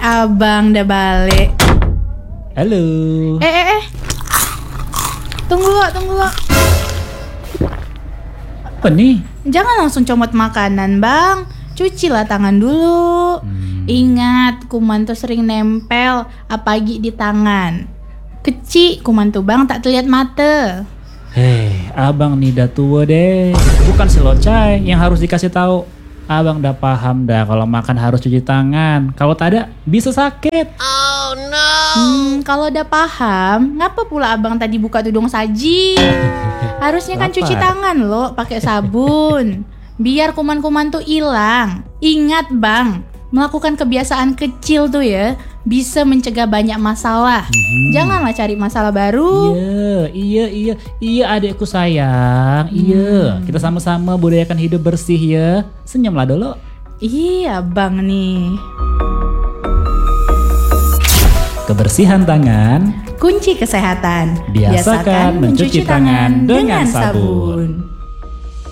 Abang udah balik. Halo. Tunggu lo. Apa nih? Jangan langsung comot makanan, Bang. Cucilah tangan dulu. Ingat, kuman tuh sering nempel, apalagi di tangan. Kecil kuman tuh, Bang, tak terlihat mata. Hei, abang nih udah tua deh. Bukan si Locai yang harus dikasih tahu. Abang udah paham dah kalau makan harus cuci tangan. Kalau tak ada, bisa sakit. Oh no. Kalau udah paham, ngapa pula abang tadi buka tudung saji? Harusnya kan cuci tangan lo, pakai sabun. Biar kuman-kuman tuh hilang. Ingat, Bang, melakukan kebiasaan kecil tuh ya bisa mencegah banyak masalah. Janganlah cari masalah baru. Iya adekku sayang. Iya, kita sama-sama budayakan hidup bersih ya. Senyumlah dulu. Iya, Bang nih. Kebersihan tangan, Kunci kesehatan. biasakan mencuci tangan dengan sabun.